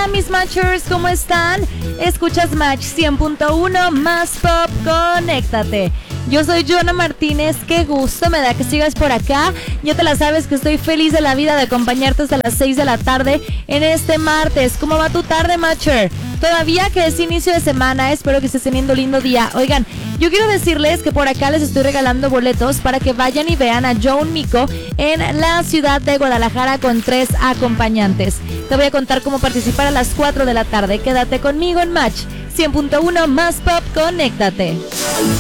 Hola mis Matchers, ¿cómo están? Escuchas Match 100.1 más pop, conéctate. Yo soy Joana Martínez, qué gusto me da que sigas por acá. Ya te la sabes que estoy feliz de la vida de acompañarte hasta las 6 de la tarde en este martes. ¿Cómo va tu tarde, Matcher? Todavía que es inicio de semana, espero que estés teniendo un lindo día. Oigan, yo quiero decirles que por acá les estoy regalando boletos para que vayan y vean a Joan Mico en la ciudad de Guadalajara con 3 acompañantes. Te voy a contar cómo participar a las 4 de la tarde. Quédate conmigo en Match 100.1 más pop, conéctate.